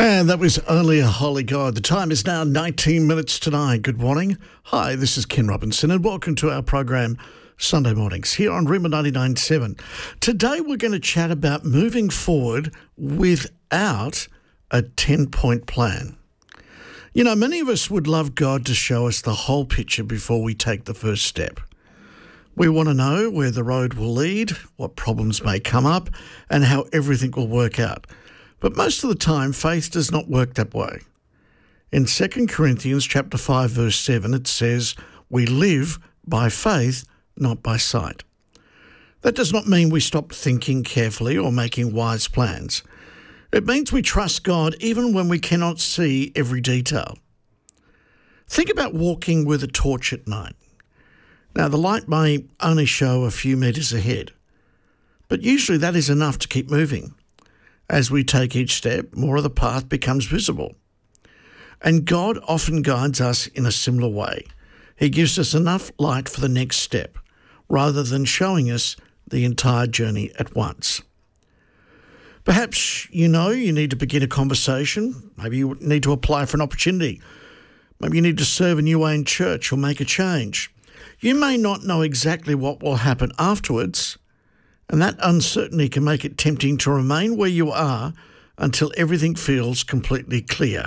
And that was Only a Holy God. The time is now 19 minutes to 9. Good morning. Hi, this is Ken Robinson and welcome to our program Sunday mornings here on Rhema 99.7. Today we're going to chat about moving forward without a 10-point plan. You know, many of us would love God to show us the whole picture before we take the first step. We want to know where the road will lead, what problems may come up, and how everything will work out. But most of the time, faith does not work that way. In 2 Corinthians chapter 5, verse 7, it says, "We live by faith, not by sight." That does not mean we stop thinking carefully or making wise plans. It means we trust God even when we cannot see every detail. Think about walking with a torch at night. Now, the light may only show a few metres ahead, but usually that is enough to keep moving. As we take each step, more of the path becomes visible. And God often guides us in a similar way. He gives us enough light for the next step, rather than showing us the entire journey at once. Perhaps you know you need to begin a conversation. Maybe you need to apply for an opportunity. Maybe you need to serve a new way in church or make a change. You may not know exactly what will happen afterwards, and that uncertainty can make it tempting to remain where you are until everything feels completely clear.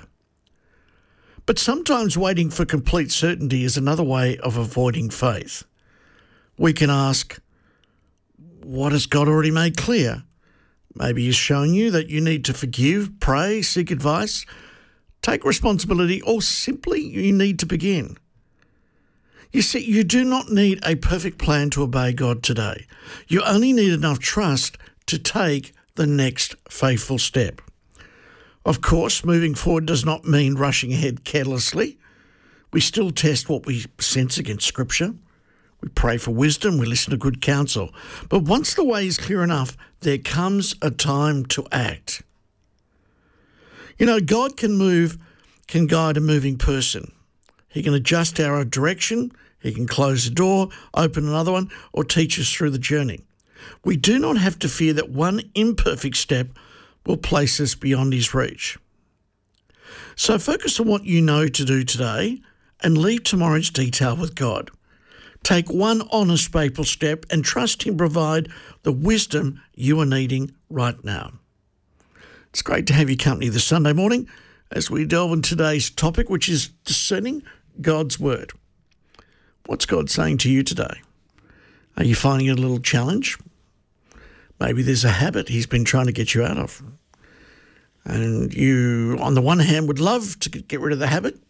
But sometimes waiting for complete certainty is another way of avoiding faith. We can ask, what has God already made clear? Maybe He's showing you that you need to forgive, pray, seek advice, take responsibility, or simply you need to begin. You see, you do not need a perfect plan to obey God today. You only need enough trust to take the next faithful step. Of course, moving forward does not mean rushing ahead carelessly. We still test what we sense against Scripture. We pray for wisdom, we listen to good counsel. But once the way is clear enough, there comes a time to act. You know, God can guide a moving person. He can adjust our direction, He can close the door, open another one, or teach us through the journey. We do not have to fear that one imperfect step will place us beyond His reach. So focus on what you know to do today and leave tomorrow's detail with God. Take one honest faithful step and trust Him provide the wisdom you are needing right now. It's great to have your company this Sunday morning as we delve into today's topic, which is discerning God's Word. What's God saying to you today? Are you finding it a little challenge? Maybe there's a habit He's been trying to get you out of. And you, on the one hand, would love to get rid of the habit.